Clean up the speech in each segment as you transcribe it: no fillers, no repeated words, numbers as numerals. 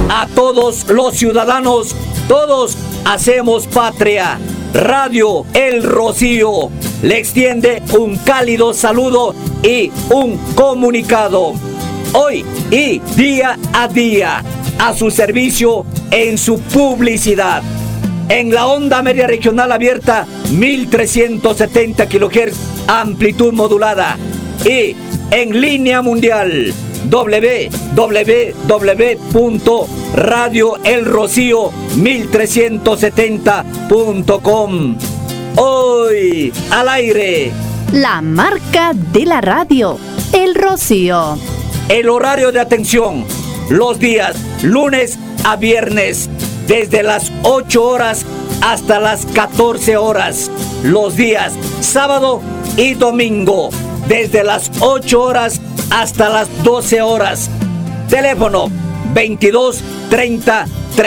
a todos los ciudadanos, todos hacemos patria. Radio El Rocío le extiende un cálido saludo y un comunicado. Hoy y día a día, a su servicio en su publicidad. En la onda media regional abierta, 1370 kHz, amplitud modulada. Y en línea mundial, www.radioelrocío1370.com. Hoy al aire, la marca de la radio, El Rocío. El horario de atención, los días lunes a viernes, desde las 8 horas hasta las 14 horas. Los días sábado y domingo, desde las 8 horas hasta las 12 horas. Teléfono 22 30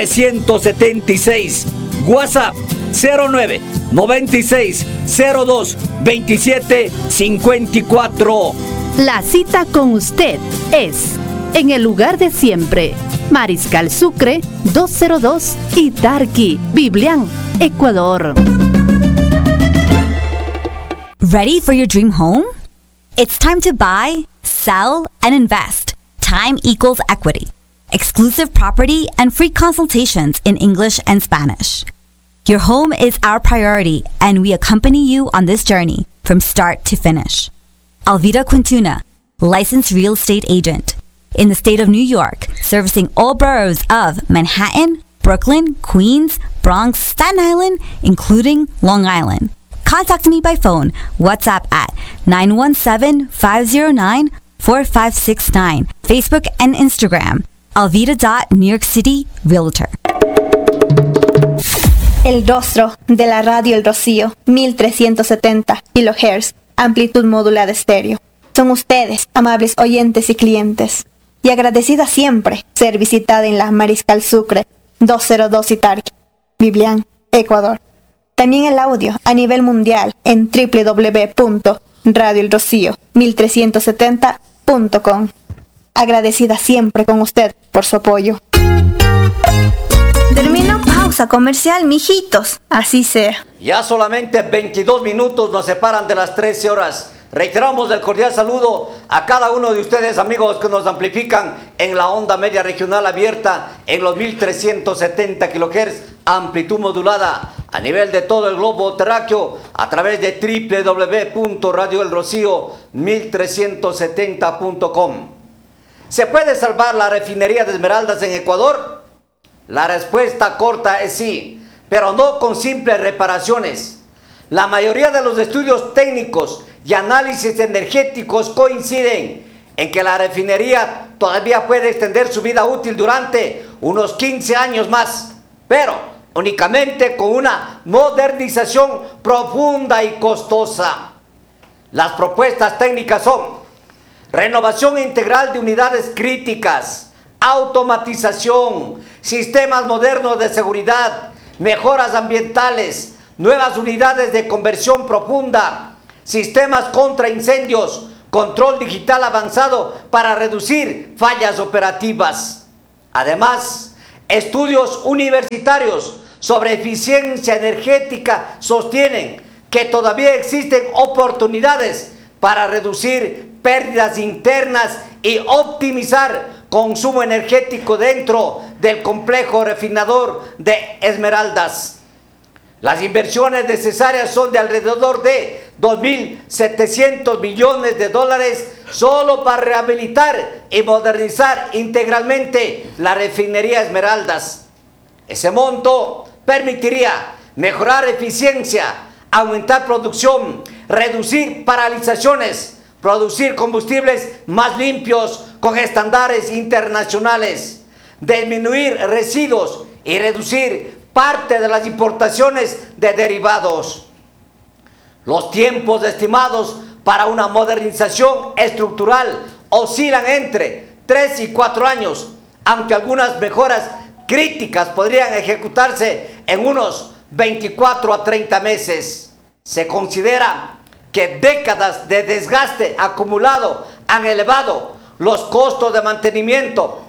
376. WhatsApp 09 96 02 27 54. La cita con usted es en el lugar de siempre. Mariscal Sucre 202 Itarqui, Biblián, Ecuador. Ready for your dream home? It's time to buy, sell, and invest. Time equals equity. Exclusive property and free consultations in English and Spanish. Your home is our priority, and we accompany you on this journey from start to finish. Alvida Quintuna, licensed real estate agent. In the state of New York, servicing all boroughs of Manhattan, Brooklyn, Queens, Bronx, Staten Island, including Long Island. Contact me by phone, WhatsApp at 917-509-4569. Facebook and Instagram, Alvida.New York City Realtor. El rostro de la radio El Rocío, 1370 kHz, amplitud modulada estéreo. Son ustedes, amables oyentes y clientes, y agradecida siempre ser visitada en la Mariscal Sucre 202 Itarqui, Biblián, Ecuador. También el audio a nivel mundial en www.radioelrocío1370.com. Agradecida siempre con usted por su apoyo. Terminó pausa comercial, mijitos. Así sea. Ya solamente 22 minutos nos separan de las 13 horas. Reiteramos el cordial saludo a cada uno de ustedes, amigos, que nos amplifican en la onda media regional abierta en los 1370 kHz, amplitud modulada a nivel de todo el globo terráqueo a través de www.radioelrocío1370.com. ¿Se puede salvar la refinería de Esmeraldas en Ecuador? La respuesta corta es sí, pero no con simples reparaciones. La mayoría de los estudios técnicos y análisis energéticos coinciden en que la refinería todavía puede extender su vida útil durante unos 15 años más, pero únicamente con una modernización profunda y costosa. Las propuestas técnicas son renovación integral de unidades críticas, automatización, sistemas modernos de seguridad, mejoras ambientales, nuevas unidades de conversión profunda, sistemas contra incendios, control digital avanzado para reducir fallas operativas. Además, estudios universitarios sobre eficiencia energética sostienen que todavía existen oportunidades para reducir pérdidas internas y optimizar consumo energético dentro del complejo refinador de Esmeraldas. Las inversiones necesarias son de alrededor de 2.700 millones de dólares solo para rehabilitar y modernizar integralmente la refinería Esmeraldas. Ese monto permitiría mejorar eficiencia, aumentar producción, reducir paralizaciones, producir combustibles más limpios con estándares internacionales, disminuir residuos y reducir parte de las importaciones de derivados. Los tiempos estimados para una modernización estructural oscilan entre 3 y 4 años, aunque algunas mejoras críticas podrían ejecutarse en unos 24 a 30 meses. Se considera que décadas de desgaste acumulado han elevado los costos de mantenimiento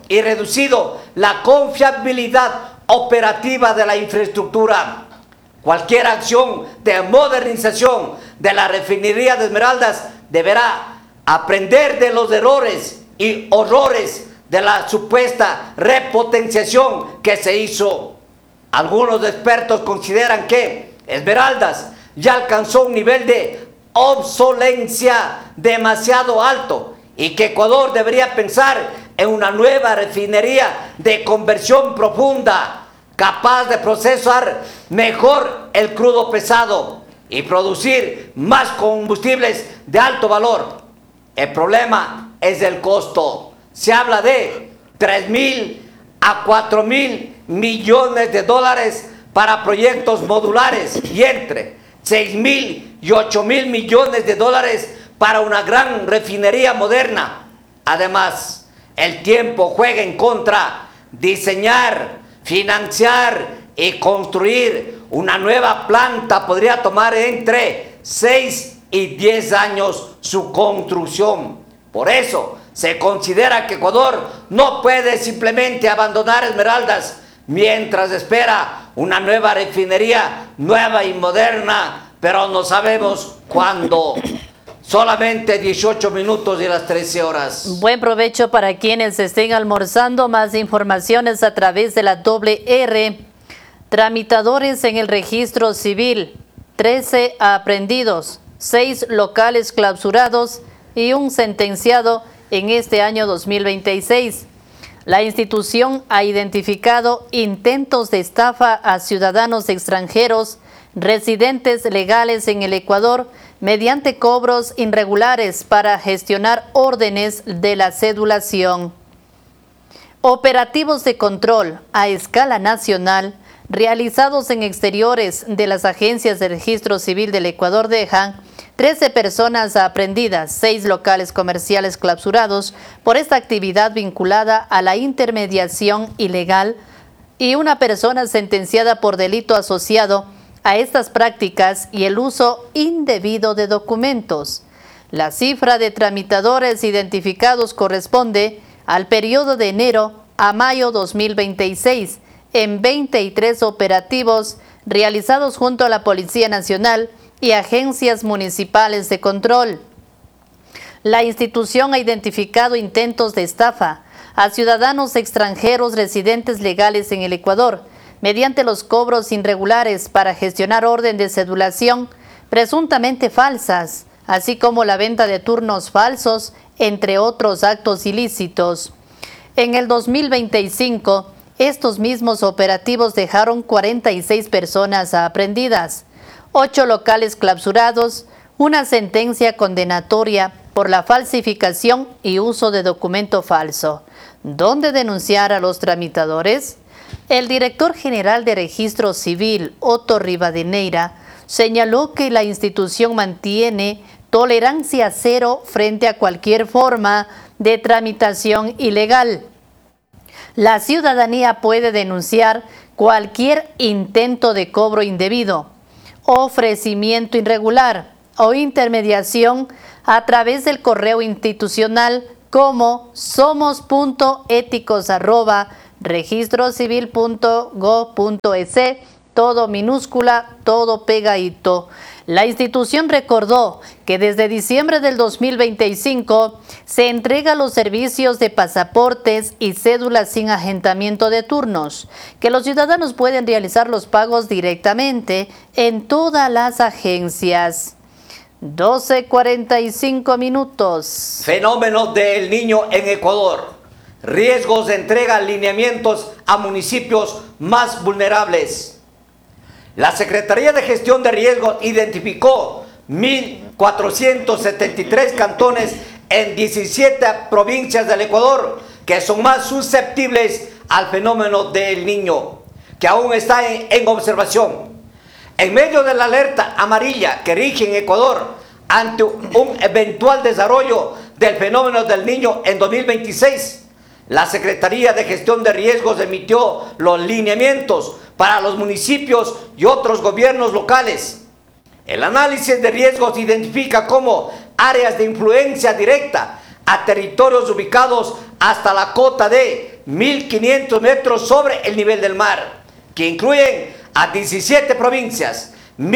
y reducido la confiabilidad operativa de la infraestructura. Cualquier acción de modernización de la refinería de Esmeraldas deberá aprender de los errores y horrores de la supuesta repotenciación que se hizo. Algunos expertos consideran que Esmeraldas ya alcanzó un nivel de obsolencia demasiado alto y que Ecuador debería pensar en una nueva refinería de conversión profunda, capaz de procesar mejor el crudo pesado y producir más combustibles de alto valor. El problema es el costo. Se habla de 3.000 a 4.000 millones de dólares para proyectos modulares y entre 6.000 y 8.000 millones de dólares para una gran refinería moderna. Además, el tiempo juega en contra. Diseñar, financiar y construir una nueva planta podría tomar entre 6 y 10 años su construcción. Por eso se considera que Ecuador no puede simplemente abandonar Esmeraldas mientras espera una nueva refinería nueva y moderna, pero no sabemos cuándo. Solamente 18 minutos y las 13 horas. Buen provecho para quienes estén almorzando. Más informaciones a través de la WR. Tramitadores en el registro civil. 13 aprehendidos, 6 locales clausurados y un sentenciado en este año 2026. La institución ha identificado intentos de estafa a ciudadanos extranjeros residentes legales en el Ecuador mediante cobros irregulares para gestionar órdenes de la cedulación. Operativos de control a escala nacional realizados en exteriores de las agencias de registro civil del Ecuador dejan 13 personas aprehendidas, 6 locales comerciales clausurados por esta actividad vinculada a la intermediación ilegal y una persona sentenciada por delito asociado a estas prácticas y el uso indebido de documentos. La cifra de tramitadores identificados corresponde al periodo de enero a mayo 2026 en 23 operativos realizados junto a la Policía Nacional y agencias municipales de control. La institución ha identificado intentos de estafa a ciudadanos extranjeros residentes legales en el Ecuador mediante los cobros irregulares para gestionar orden de cedulación presuntamente falsas, así como la venta de turnos falsos, entre otros actos ilícitos. En el 2025, estos mismos operativos dejaron 46 personas aprehendidas, 8 locales clausurados, una sentencia condenatoria por la falsificación y uso de documento falso. ¿Dónde denunciar a los tramitadores? El director general de Registro Civil, Otto Rivadeneira, señaló que la institución mantiene tolerancia cero frente a cualquier forma de tramitación ilegal. La ciudadanía puede denunciar cualquier intento de cobro indebido, ofrecimiento irregular o intermediación a través del correo institucional como somos.éticos@registrocivil.gov.es, todo minúscula, todo pegadito. La institución recordó que desde diciembre del 2025 se entrega los servicios de pasaportes y cédulas sin agendamiento de turnos, que los ciudadanos pueden realizar los pagos directamente en todas las agencias. 12:45 minutos. Fenómeno del Niño en Ecuador. Riesgos de entrega lineamientos a municipios más vulnerables. La Secretaría de Gestión de Riesgos identificó 1.473 cantones en 17 provincias del Ecuador que son más susceptibles al fenómeno del Niño, que aún está en observación. En medio de la alerta amarilla que rige en Ecuador ante un eventual desarrollo del fenómeno del Niño en 2026, la Secretaría de Gestión de Riesgos emitió los lineamientos para los municipios y otros gobiernos locales. El análisis de riesgos identifica como áreas de influencia directa a territorios ubicados hasta la cota de 1.500 metros sobre el nivel del mar, que incluyen a 17 provincias,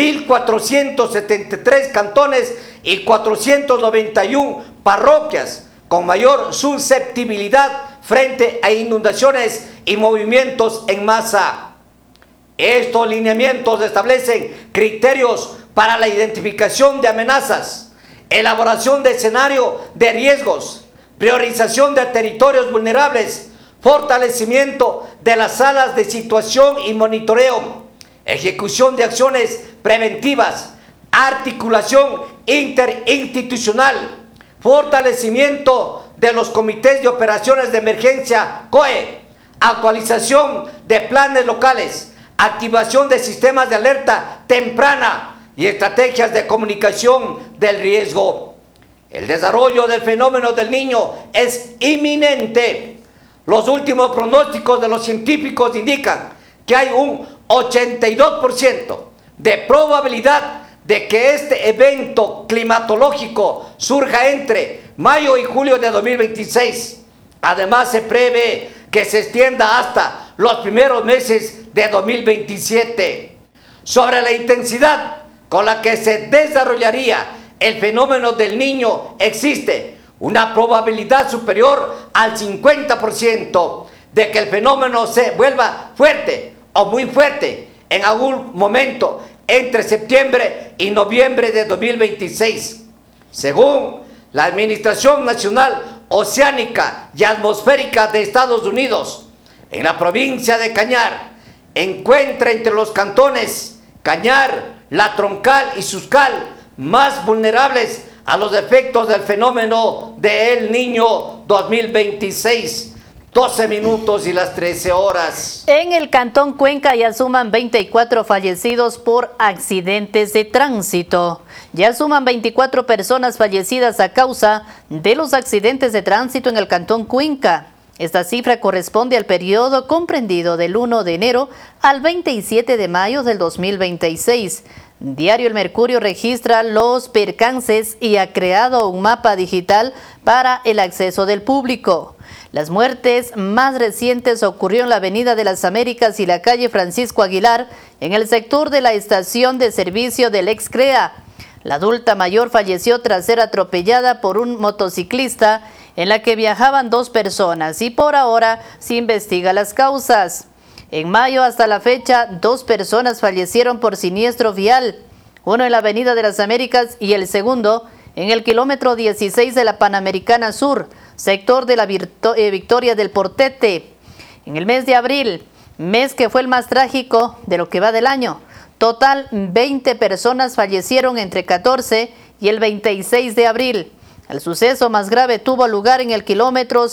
1.473 cantones y 491 parroquias, con mayor susceptibilidad frente a inundaciones y movimientos en masa. Estos lineamientos establecen criterios para la identificación de amenazas, elaboración de escenario de riesgos, priorización de territorios vulnerables, fortalecimiento de las salas de situación y monitoreo, ejecución de acciones preventivas, articulación interinstitucional, fortalecimiento de los comités de operaciones de emergencia COE, actualización de planes locales, activación de sistemas de alerta temprana y estrategias de comunicación del riesgo. El desarrollo del fenómeno del Niño es inminente. Los últimos pronósticos de los científicos indican que hay un 82% de probabilidad de que este evento climatológico surja entre mayo y julio de 2026. Además, se prevé que se extienda hasta los primeros meses de 2027. Sobre la intensidad con la que se desarrollaría el fenómeno del Niño, existe una probabilidad superior al 50% de que el fenómeno se vuelva fuerte o muy fuerte en algún momento entre septiembre y noviembre de 2026. Según la Administración Nacional Oceánica y Atmosférica de Estados Unidos, en la provincia de Cañar, encuentra entre los cantones Cañar, La Troncal y Suscal más vulnerables a los efectos del fenómeno de El Niño 2026. 12 minutos y las 13 horas. En el Cantón Cuenca ya suman 24 fallecidos por accidentes de tránsito. Ya suman 24 personas fallecidas a causa de los accidentes de tránsito en el Cantón Cuenca. Esta cifra corresponde al periodo comprendido del 1 de enero al 27 de mayo del 2026. Diario El Mercurio registra los percances y ha creado un mapa digital para el acceso del público. Las muertes más recientes ocurrieron en la Avenida de las Américas y la calle Francisco Aguilar, en el sector de la estación de servicio del ex-CREA. La adulta mayor falleció tras ser atropellada por un motociclista en la que viajaban 2 personas y por ahora se investiga las causas. En mayo hasta la fecha, 2 personas fallecieron por siniestro vial, uno en la Avenida de las Américas y el segundo en el kilómetro 16 de la Panamericana Sur, sector de la Victoria del Portete. En el mes de abril, mes que fue el más trágico de lo que va del año, total 20 personas fallecieron entre 14 y el 26 de abril. El suceso más grave tuvo lugar en el kilómetro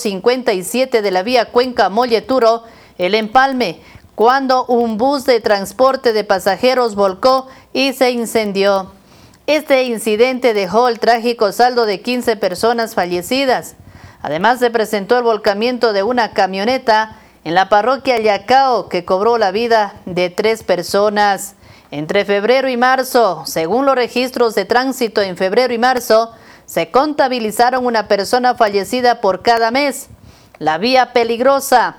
57 de la vía Cuenca-Molleturo, El Empalme, cuando un bus de transporte de pasajeros volcó y se incendió. Este incidente dejó el trágico saldo de 15 personas fallecidas. Además, se presentó el volcamiento de una camioneta en la parroquia Yacao que cobró la vida de 3 personas. Entre febrero y marzo, según los registros de tránsito en febrero y marzo, se contabilizaron una persona fallecida por cada mes. La vía peligrosa.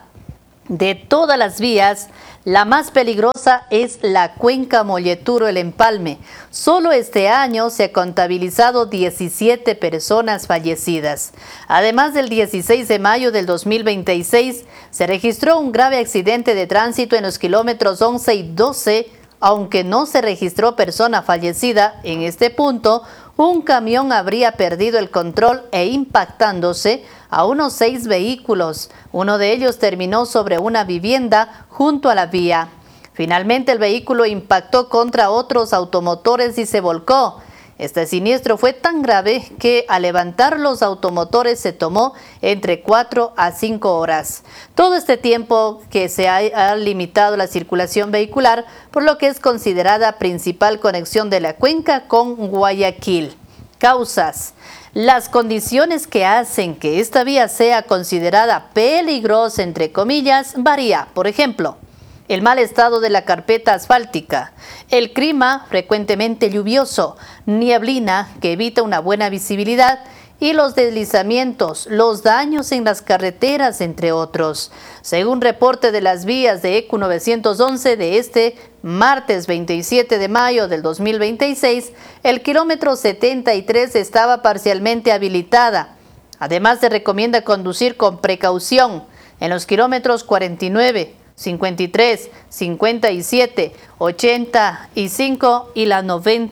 De todas las vías, la más peligrosa es la Cuenca-Molleturo El Empalme. Solo este año se ha contabilizado 17 personas fallecidas. Además, del 16 de mayo del 2026 se registró un grave accidente de tránsito en los kilómetros 11 y 12, aunque no se registró persona fallecida. En este punto, un camión habría perdido el control e impactándose a unos 6 vehículos. Uno de ellos terminó sobre una vivienda junto a la vía. Finalmente, el vehículo impactó contra otros automotores y se volcó. Este siniestro fue tan grave que al levantar los automotores se tomó entre 4 a 5 horas. Todo este tiempo que se ha limitado la circulación vehicular, por lo que es considerada principal conexión de la cuenca con Guayaquil. Causas. Las condiciones que hacen que esta vía sea considerada peligrosa, entre comillas, varía. Por ejemplo, el mal estado de la carpeta asfáltica, el clima frecuentemente lluvioso, nieblina que evita una buena visibilidad y los deslizamientos, los daños en las carreteras, entre otros. Según reporte de las vías de ECU 911 de este martes 27 de mayo del 2026, el kilómetro 73 estaba parcialmente habilitada. Además, se recomienda conducir con precaución en los kilómetros 49, 53, 57, 85 y la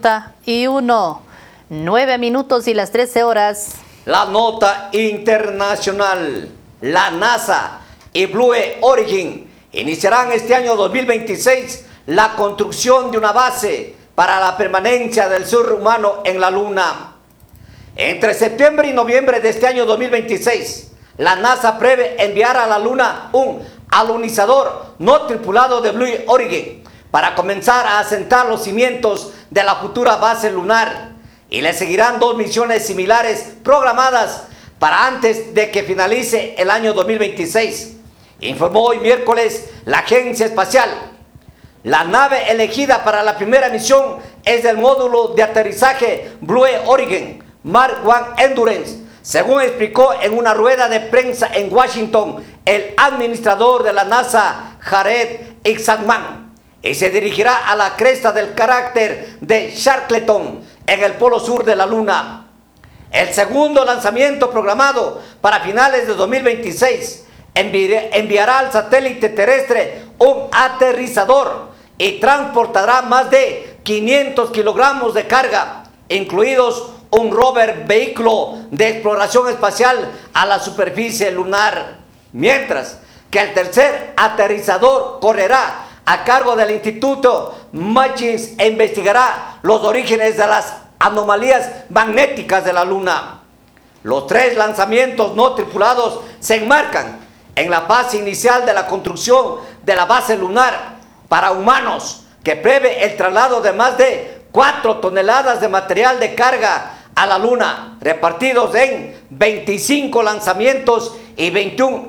91. 9 minutos y las 13 horas. La nota internacional. La NASA y Blue Origin iniciarán este año 2026 la construcción de una base para la permanencia del ser humano en la Luna. Entre septiembre y noviembre de este año 2026, la NASA prevé enviar a la Luna un alunizador no tripulado de Blue Origin para comenzar a asentar los cimientos de la futura base lunar, y le seguirán 2 misiones similares programadas para antes de que finalice el año 2026, informó hoy miércoles la agencia espacial. La nave elegida para la primera misión es del módulo de aterrizaje Blue Origin Mark I Endurance, según explicó en una rueda de prensa en Washington el administrador de la NASA, Jared Isaacman, y se dirigirá a la cresta del cráter de Shackleton en el polo sur de la Luna. El segundo lanzamiento programado para finales de 2026 enviará al satélite terrestre un aterrizador y transportará más de 500 kilogramos de carga, incluidos un rover vehículo de exploración espacial a la superficie lunar, mientras que el tercer aterrizador correrá a cargo del Instituto Machines e investigará los orígenes de las anomalías magnéticas de la Luna. Los 3 lanzamientos no tripulados se enmarcan en la fase inicial de la construcción de la base lunar para humanos, que prevé el traslado de más de 4 toneladas de material de carga a la Luna, repartidos en 25 lanzamientos y 21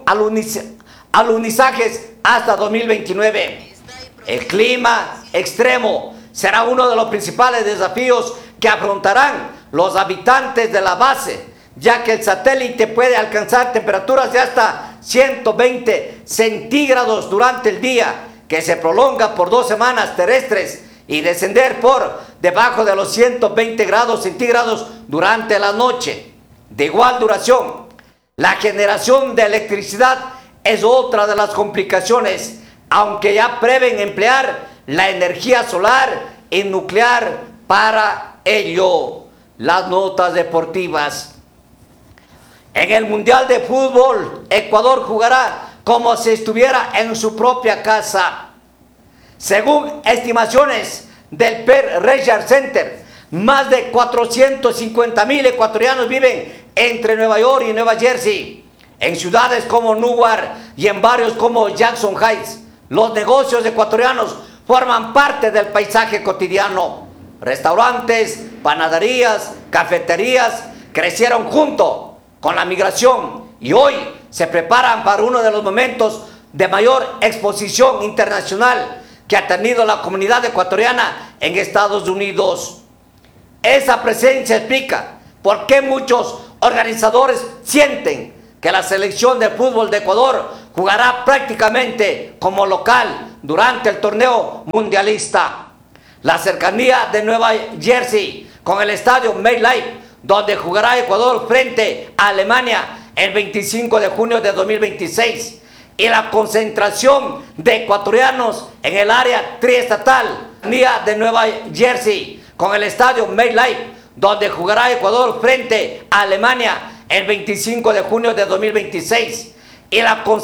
alunizajes hasta 2029. El clima extremo será uno de los principales desafíos que afrontarán los habitantes de la base, ya que el satélite puede alcanzar temperaturas de hasta 120 centígrados durante el día, que se prolonga por 2 semanas terrestres, y descender por debajo de los 120 grados centígrados durante la noche. De igual duración, la generación de electricidad es otra de las complicaciones, aunque ya prevén emplear la energía solar y nuclear para ello. Las notas deportivas. En el Mundial de Fútbol, Ecuador jugará como si estuviera en su propia casa. Según estimaciones del Per Research Center, más de 450,000 ecuatorianos viven entre Nueva York y Nueva Jersey, en ciudades como Newark y en barrios como Jackson Heights. Los negocios ecuatorianos forman parte del paisaje cotidiano. Restaurantes, panaderías, cafeterías crecieron junto con la migración y hoy se preparan para uno de los momentos de mayor exposición internacional que ha tenido la comunidad ecuatoriana en Estados Unidos. Esa presencia explica por qué muchos organizadores sienten que la selección de fútbol de Ecuador jugará prácticamente como local durante el torneo mundialista. La cercanía de Nueva Jersey con el estadio MetLife, donde jugará Ecuador frente a Alemania el 25 de junio de 2026, y la concentración de ecuatorianos en el área triestatal de Nueva Jersey con el estadio MetLife, donde jugará Ecuador frente a Alemania el 25 de junio de 2026, y la concentración